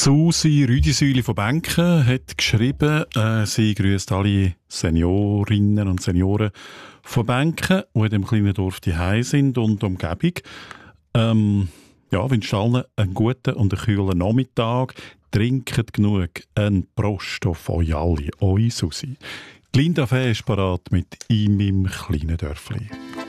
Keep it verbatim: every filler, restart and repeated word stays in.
Susi Rüdisüli von Benken hat geschrieben, äh, sie grüßt alle Seniorinnen und Senioren von Benken, die in dem kleinen Dorf daheim sind und Umgebung. Ähm, ja, wünscht allen einen guten und einen kühlen Nachmittag. Trinkt genug. Ein Prost auf euch alle. Eure Susi. Die Linda Fee ist parat mit «In meinem kleinen Dörfli».